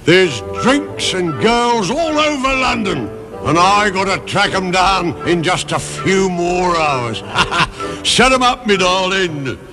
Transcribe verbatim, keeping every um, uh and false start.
There's drinks and girls all over London, and I gotta track 'em down in just a few more hours. Set 'em up, me darling.